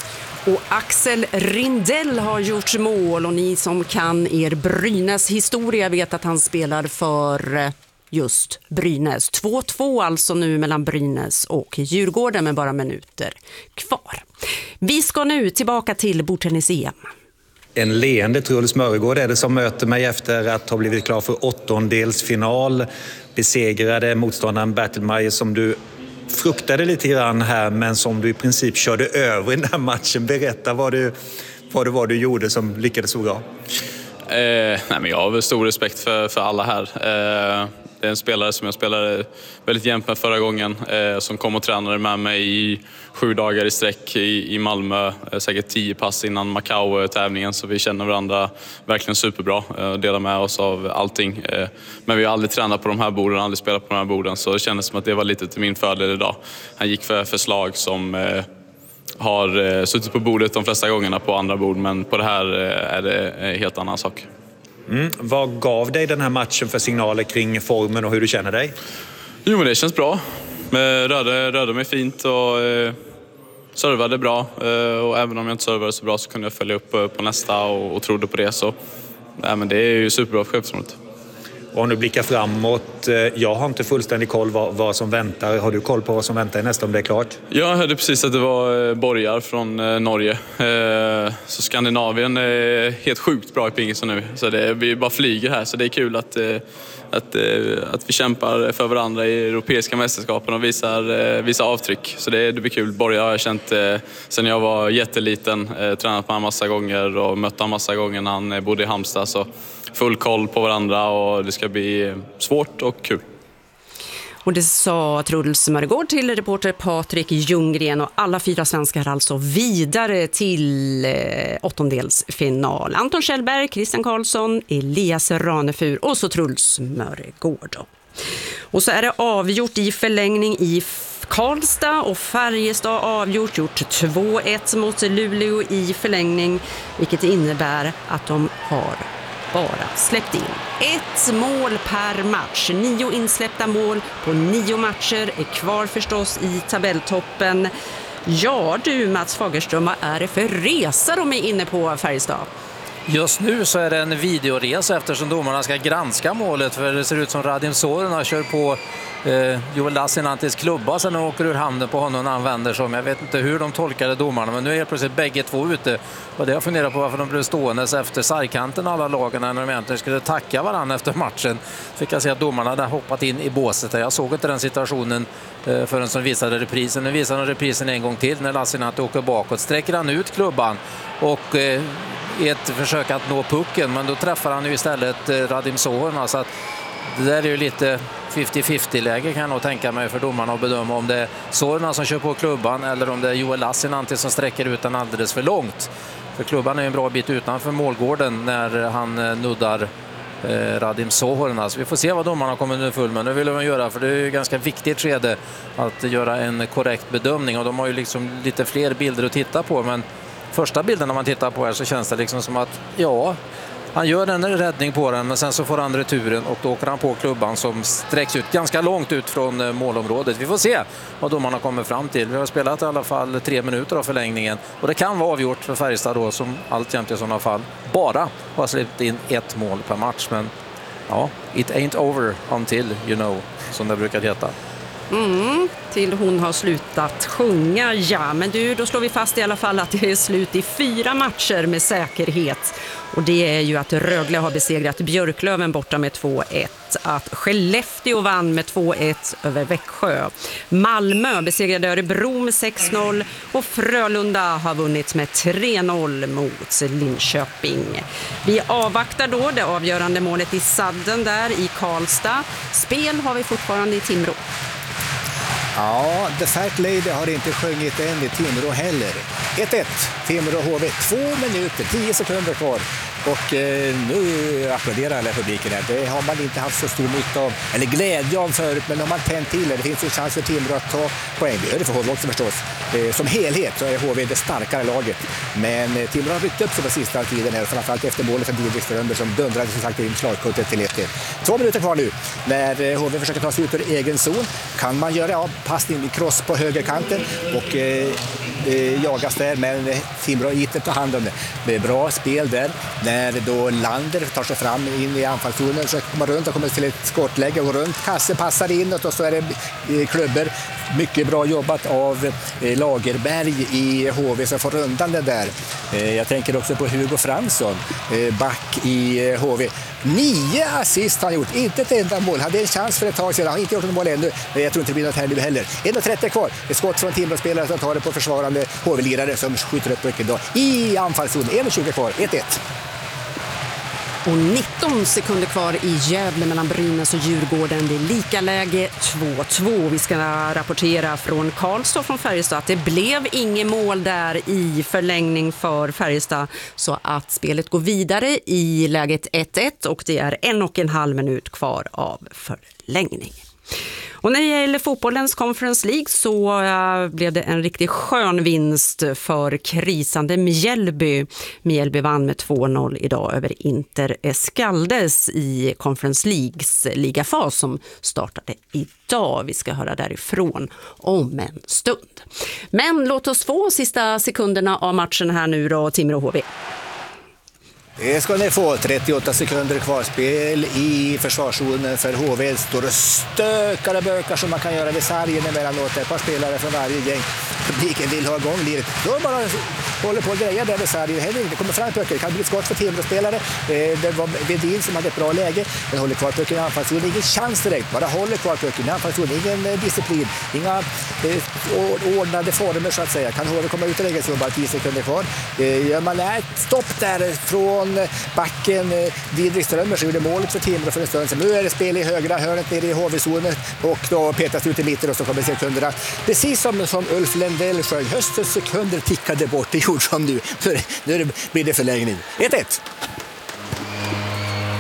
Speaker 4: Och Axel Rindell har gjort mål, och ni som kan er Brynäs historia vet att han spelar för just Brynäs. två två alltså nu mellan Brynäs och Djurgården med bara minuter kvar. Vi ska nu tillbaka till bordtennis-E M.
Speaker 2: En leende Truls Mörgård är det som möter mig efter att ha blivit klar för åttondelsfinal. Besegrade motståndaren Bertelmeier som du fruktade lite grann här, men som du i princip körde över i den här matchen. Berätta vad du, vad det var du gjorde som lyckades så bra.
Speaker 18: Eh, nej men jag har väl stor respekt för, för alla här. Eh, det är en spelare som jag spelade väldigt jämnt med förra gången, eh, som kom och tränade med mig i sju dagar i sträck i, i Malmö. Eh, säkert tio pass innan Macau-tävlingen, så vi känner varandra verkligen superbra. Eh, delar med oss av allting. Eh, men vi har aldrig tränat på de här borden, aldrig spelat på de här borden, så det kändes som att det var lite till min fördel idag. Han gick för förslag som eh, har eh, suttit på bordet de flesta gångerna på andra bord, men på det här eh, är det en helt annan sak.
Speaker 2: Mm. Vad gav dig den här matchen för signaler kring formen och hur du känner dig?
Speaker 18: Jo, men det känns bra. Rörde, rörde mig fint och eh, servade bra. Eh, och även om jag inte servade så bra så kunde jag följa upp på nästa och, och trodde på det. Så ja, men det är ju superbra för självförtroendet.
Speaker 2: Och om du blickar framåt, jag har inte fullständig koll vad, vad som väntar. Har du koll på vad som väntar nästa om det är klart?
Speaker 18: Jag hörde precis att det var borgar från Norge. Så Skandinavien är helt sjukt bra i pingisen nu. Så det, vi bara flyger här, så det är kul att, att, att vi kämpar för varandra i europeiska mästerskapen och visar, visar avtryck. Så det, det blir kul. Borgar har jag känt sedan jag var jätteliten, tränat med honom massa gånger och mött honom massa gånger när han bodde i Halmstad. Så full koll på varandra och det ska bli svårt och kul.
Speaker 4: Och det sa Truls Mörgård till reporter Patrik Ljunggren, och alla fyra svenskar alltså vidare till eh, åttondelsfinal. Anton Kjellberg, Christian Karlsson, Elias Ranefur och så Truls Mörgård. Och så är det avgjort i förlängning i Karlstad och Färjestad avgjort, gjort två ett mot Luleå i förlängning, vilket innebär att de har bara släppt in ett mål per match. Nio insläppta mål på nio matcher är kvar förstås i tabelltoppen. Ja du Mats Fagerström, vad är det för resa de är inne på Färjestad?
Speaker 6: Just nu så är det en videoresa eftersom domarna ska granska målet, för det ser ut som Radim Sorina kör på eh, Joel Lassinantis klubba sen åker ur handen på honom och han vänder som. Jag vet inte hur de tolkade domarna, men nu är plötsligt bägge två ute. Och det jag funderar på varför de blev stående efter sargkanten alla lagen när de egentligen skulle tacka varandra efter matchen. Fick jag se att domarna hade hoppat in i båset. Jag såg inte den situationen eh, förrän som visade reprisen. Nu visar de reprisen en gång till när Lassinanti åker bakåt. Sträcker han ut klubban och eh, i ett försök att nå pucken, men då träffar han ju istället eh, Radim Sorina, så att det där är ju lite femtio femtio läge kan jag nog tänka mig för domarna att bedöma om det är Sorina som kör på klubban eller om det är Joel Lassinanti som sträcker ut den alldeles för långt. För klubban är en bra bit utanför målgården när han eh, nuddar eh, Radim Sorina. Så vi får se vad domarna kommer nu full med. Nu vill de göra, för det är ju ganska viktigt skede att göra en korrekt bedömning, och de har ju liksom lite fler bilder att titta på, men första bilden när man tittar på här så känns det liksom som att ja, han gör en räddning på den, men sen så får han returen och då åker han på klubban som sträcks ut ganska långt ut från målområdet. Vi får se vad domarna kommer fram till. Vi har spelat i alla fall tre minuter av förlängningen och det kan vara avgjort för Färjestad då, som alltjämt i sådana fall bara har släppt in ett mål per match. Men ja, it ain't over until you know, som det brukar heta.
Speaker 4: Mm, till hon har slutat sjunga, ja. Men du, då slår vi fast i alla fall att det är slut i fyra matcher med säkerhet. Och det är ju att Rögle har besegrat Björklöven borta med två ett. Att Skellefteå vann med två ett över Växjö. Malmö besegrade Örebro med sex noll. Och Frölunda har vunnit med tre noll mot Linköping. Vi avvaktar då det avgörande målet i sadden där i Karlstad. Spel har vi fortfarande i Timrå.
Speaker 13: Ja, The Fat Lady har inte sjungit än i Timrå heller. ett ett, Timrå H V, två minuter, tio sekunder kvar. Och eh, nu applåderar alla publiken här. Det har man inte haft så stor nytta av, eller glädje av förut, men om man tänt till det, det finns en chans för Timrå att ta poäng. Det är det för H V också förstås. Eh, som helhet så är H V det starkare laget. Men eh, Timrå har byggt upp sig på sista tiden här, framförallt efter målet för Didrik som dundrade som sagt in slagkuttet till ett ett. Två minuter kvar nu när eh, H V försöker ta sig ut ur egen zon. Kan man göra ja, passning i cross på högerkanten och eh, eh, jagas där, men eh, Timrå inte tar hand om det. Det är bra spel där. När då Lander tar sig fram in i anfallszonen, så kommer runt och kommer till ett skottläge och runt kasse passar inåt och så är det klubbor. Mycket bra jobbat av Lagerberg i H V som får rundan det där. Jag tänker också på Hugo Fransson, back i H V. Nio assist har han gjort, inte ett enda mål. Hade en chans för ett tag sedan, han har inte gjort något mål ännu. Jag tror inte det blir något här nu heller. en trettio kvar, ett skott från Timrå-spelare som tar det på försvarande H V-lirare som skjuter upp mycket då. I anfallszonen, en tjugo kvar, ett ett.
Speaker 4: Och nitton sekunder kvar i Gävle mellan Brynäs och Djurgården. Det är lika läge två två. Vi ska rapportera från Karlstad från Färjestad att det blev inget mål där i förlängning för Färjestad. Så att spelet går vidare i läget ett ett och det är en och en halv minut kvar av förlängning. Och när det gäller fotbollens Conference League så uh, blev det en riktigt skön vinst för krisande Mjällby. Mjällby vann med två noll idag över Inter Escaldes i Conference Leagues ligafas som startade idag. Vi ska höra därifrån om en stund. Men låt oss få sista sekunderna av matchen här nu då, Timrå H V.
Speaker 13: Det ska ni få. trettioåtta sekunder kvarspel i försvarszonen för H V. Står det stökare bökar som man kan göra vid sargen emellanåt. Ett par spelare från varje gäng. Publiken vill ha igång liret. Då bara håller på att greja där vid sargen. Det kommer fram böcker. Det kan bli ett skott för Timrå-spelare. Det var Vedin som hade ett bra läge. Den håller kvar böcker i anfallszonen. Ingen chans direkt. Bara håller kvar böcker i anfallszonen. Ingen disciplin. Inga eh, ordnade former så att säga. Kan H V komma ut i regeln så bara tio sekunder kvar. Eh, gör man ett stopp där från backen Didrik Strömmer så gjorde målet för Timrå för en stund sedan. Nu är det spel i högra hörnet nere i H V-zonen och då petas ut i mitten och så kommer sekunderna. Precis som, som Ulf Lendell sjöng. Höstens sekunder tickade bort. Det gjorde som nu. Nu blir det förlängning. ett ett.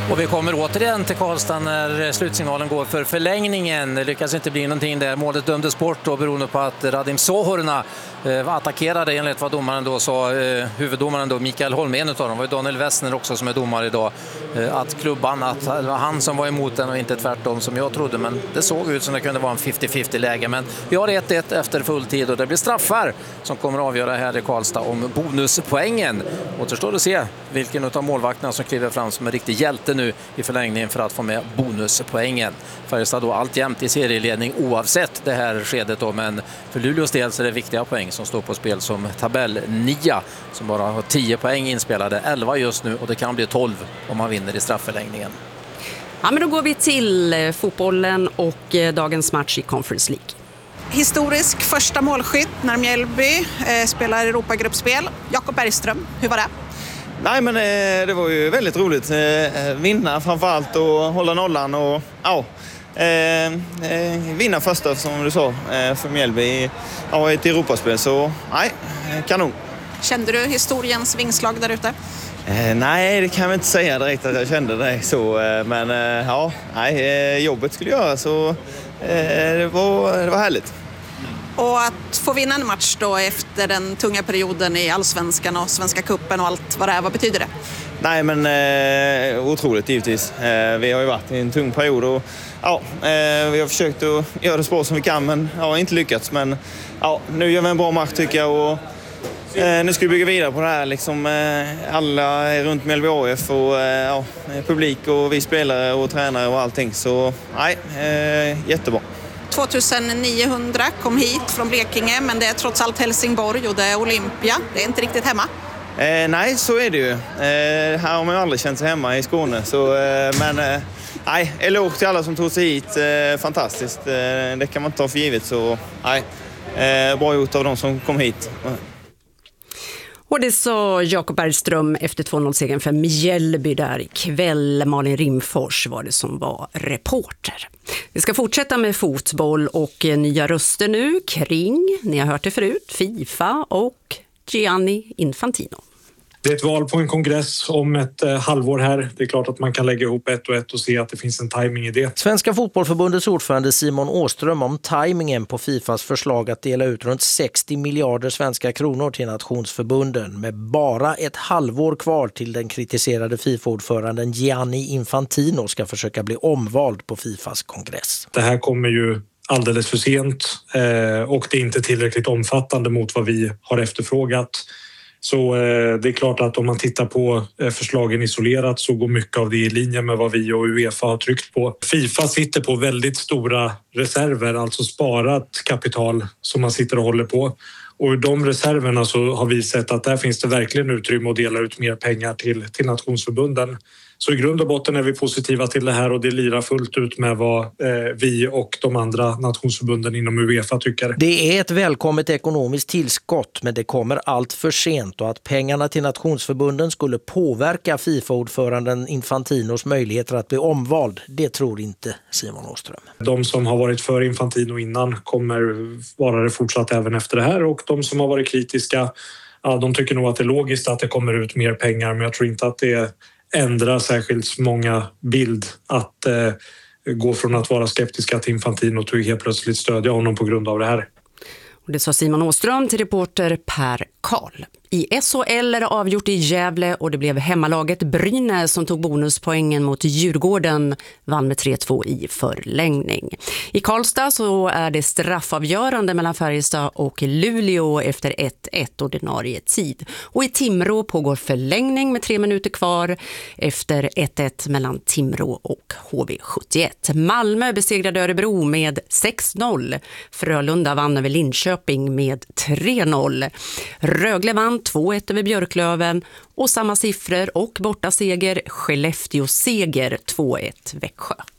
Speaker 6: Och vi kommer återigen till Karlstad när slutsignalen går för förlängningen. Det lyckas inte bli någonting där. Målet dömdes bort då beroende på att Radim Sohorna eh, attackerade enligt vad domaren då sa. Eh, huvuddomaren då, Mikael Holm, en utav dem, var ju Daniel Wessner också som är domare idag. Eh, att klubban, att det var han som var emot den och inte tvärtom som jag trodde. Men det såg ut som det kunde vara en femtio femtio läge. Men vi har ett ett efter full tid och det blir straffar som kommer att avgöra här i Karlstad om bonuspoängen. Återstår att se vilken av målvakterna som kliver fram som en riktig hjälte nu i förlängningen för att få med bonuspoängen. Färjestad då alltjämt i serieledning oavsett det här skedet då, men för Luleås del så är det viktiga poäng som står på spel som tabellnia som bara har tio poäng inspelade, elva just nu och det kan bli tolv om man vinner i strafförlängningen.
Speaker 4: Ja, men då går vi till fotbollen och dagens match i Conference League.
Speaker 19: Historisk första målskytt när Mjällby eh, spelar Europagruppspel. Jakob Bergström, hur var det?
Speaker 11: Nej, men eh, det var ju väldigt roligt. Eh, vinna framförallt och hålla nollan och ja, eh, eh, vinna första som du sa eh, för Mjällby i ja, ett Europaspel. Så nej, kanon.
Speaker 19: Kände du historiens vingslag där ute?
Speaker 11: Eh, nej, det kan jag inte säga direkt att jag kände det så. Eh, men eh, ja, nej, eh, jobbet skulle göra så eh, det, var, det var härligt.
Speaker 19: Och att få vinna en match då efter den tunga perioden i Allsvenskan och Svenska cupen och allt vad det är, vad betyder det?
Speaker 11: Nej, men eh, otroligt givetvis. Eh, vi har ju varit i en tung period och ja, eh, vi har försökt att göra det så bra som vi kan men ja, inte lyckats. Men ja, nu gör vi en bra match tycker jag och eh, nu ska vi bygga vidare på det här. Liksom, eh, alla är runt Mjällby A F och eh, ja, publik och vi spelare och tränare och allting. Så nej, eh, jättebra.
Speaker 19: tjugoniohundra kom hit från Blekinge men det är trots allt Helsingborg och det är Olympia. Det är inte riktigt hemma.
Speaker 11: Eh, nej, så är det ju. Eh, här har man ju aldrig känt sig hemma i Skåne. Så, eh, men eh, nej, eloge till alla som tog sig hit. Eh, fantastiskt. Eh, det kan man inte ta för givet. Så nej, eh, bra gjort av de som kom hit.
Speaker 4: Och det sa Jakob Bergström efter två noll-segern för Mjällby där ikväll. Malin Rimfors var det som var reporter. Vi ska fortsätta med fotboll och nya röster nu kring, ni har hört det förut, FIFA och Gianni Infantino.
Speaker 20: Det är ett val på en kongress om ett eh, halvår här. Det är klart att man kan lägga ihop ett och ett och se att det finns en timing i det.
Speaker 21: Svenska fotbollförbundets ordförande Simon Åström om timingen på FIFAs förslag att dela ut runt sextio miljarder svenska kronor till nationsförbunden med bara ett halvår kvar till den kritiserade FIFA-ordföranden Gianni Infantino ska försöka bli omvald på FIFAs kongress.
Speaker 20: Det här kommer ju alldeles för sent eh, och det är inte tillräckligt omfattande mot vad vi har efterfrågat. Så eh, det är klart att om man tittar på eh, förslagen isolerat så går mycket av det i linje med vad vi och UEFA har tryckt på. FIFA sitter på väldigt stora reserver, alltså sparat kapital som man sitter och håller på. Och i de reserverna så har vi sett att där finns det verkligen utrymme att dela ut mer pengar till, till nationsförbunden. Så i grund och botten är vi positiva till det här och det lirar fullt ut med vad eh, vi och de andra nationsförbunden inom UEFA tycker.
Speaker 21: Det är ett välkommet ekonomiskt tillskott men det kommer allt för sent och att pengarna till nationsförbunden skulle påverka FIFA-ordföranden Infantinos möjligheter att bli omvald, det tror inte Simon Åström.
Speaker 20: De som har varit för Infantino innan kommer vara det fortsatt även efter det här och de som har varit kritiska, ja, de tycker nog att det är logiskt att det kommer ut mer pengar men jag tror inte att det ändrar särskilt många bild att eh, gå från att vara skeptiska till Infantino och helt plötsligt stödja honom på grund av det här.
Speaker 4: Och det sa Simon Åström till reporter Per Karl. I S H L är det avgjort i Gävle och det blev hemmalaget Brynäs som tog bonuspoängen mot Djurgården, vann med tre två i förlängning. I Karlstad så är det straffavgörande mellan Färjestad och Luleå efter ett ett ordinarie tid. Och i Timrå pågår förlängning med tre minuter kvar efter ett ett mellan Timrå och H V sjuttioett. Malmö besegrade Örebro med sex noll. Frölunda vann över Linköping med tre noll. Rögle vann två ett över Björklöven och samma siffror och borta seger Skellefteå seger två ett Växjö.